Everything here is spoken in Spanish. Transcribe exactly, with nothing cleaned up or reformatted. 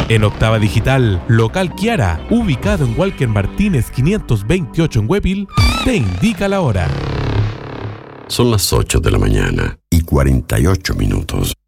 En Octava Digital, local Kiara, ubicado en Walker Martínez quinientos veintiocho en Huepil, te indica la hora. Son las ocho de la mañana y cuarenta y ocho minutos.